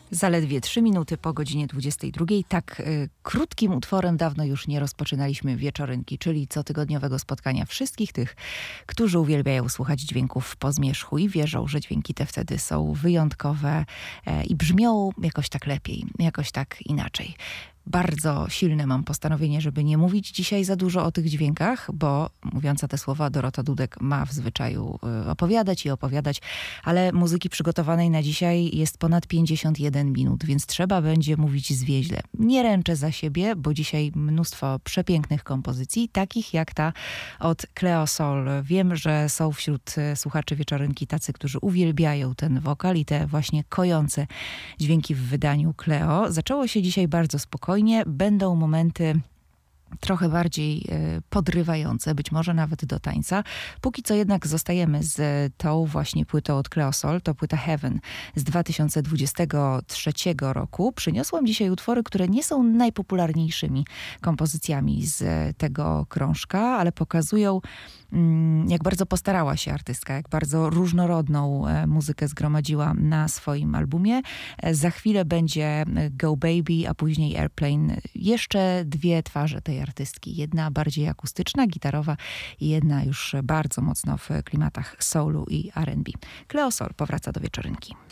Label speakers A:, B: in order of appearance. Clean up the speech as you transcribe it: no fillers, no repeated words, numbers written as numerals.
A: Zaledwie 3 minuty po godzinie 22. Tak krótkim utworem dawno już nie rozpoczynaliśmy wieczorynki, czyli cotygodniowego spotkania wszystkich tych, którzy uwielbiają słuchać dźwięków po zmierzchu i wierzą, że dźwięki te wtedy są wyjątkowe i brzmią jakoś tak lepiej, jakoś tak inaczej. Bardzo silne mam postanowienie, żeby nie mówić dzisiaj za dużo o tych dźwiękach, bo mówiąca te słowa Dorota Dudek ma w zwyczaju opowiadać i opowiadać, ale muzyki przygotowanej na dzisiaj jest ponad 51 minut, więc trzeba będzie mówić zwięźle. Nie ręczę za siebie, bo dzisiaj mnóstwo przepięknych kompozycji, takich jak ta od Cleo Sol. Wiem, że są wśród słuchaczy wieczorynki tacy, którzy uwielbiają ten wokal i te właśnie kojące dźwięki w wydaniu Cleo. Zaczęło się dzisiaj bardzo spokojnie. Będą momenty trochę bardziej podrywające, być może nawet do tańca. Póki co jednak zostajemy z tą właśnie płytą od Cleo Sol, to płyta Heaven z 2023 roku. Przyniosłam dzisiaj utwory, które nie są najpopularniejszymi kompozycjami z tego krążka, ale pokazują, jak bardzo postarała się artystka, jak bardzo różnorodną muzykę zgromadziła na swoim albumie. Za chwilę będzie Go Baby, a później Airplane. Jeszcze dwie twarze tej artystki. Jedna bardziej akustyczna, gitarowa i jedna już bardzo mocno w klimatach soulu i R&B. Cleo Sol powraca do wieczorynki.